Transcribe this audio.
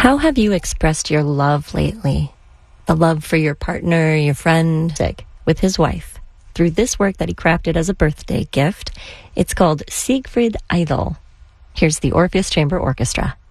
How have you expressed your love lately? The love for your partner, your friend, with his wife, through this work that he crafted as a birthday gift. It's called Siegfried Idol. Here's the Orpheus Chamber Orchestra.